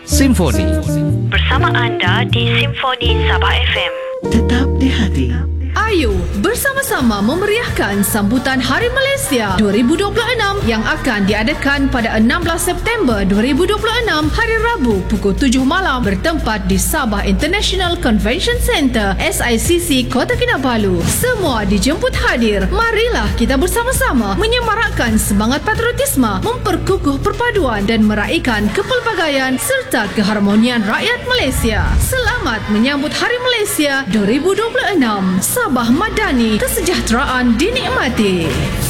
Simfoni. Bersama anda di Simfoni Sabah FM. Tetap di hati. Ayo bersama-sama memeriahkan sambutan Hari Malaysia 2026 yang akan diadakan pada 16 September 2026 hari Rabu pukul 7 malam bertempat di Sabah International Convention Centre SICC Kota Kinabalu. Semua dijemput hadir. Marilah kita bersama-sama menyemarakkan semangat patriotisme, memperkukuh perpaduan dan meraihkan kepelbagaian serta keharmonian rakyat Malaysia. Selamat menyambut Hari Malaysia 2026. Sabah Madani, kesejahteraan dinikmati.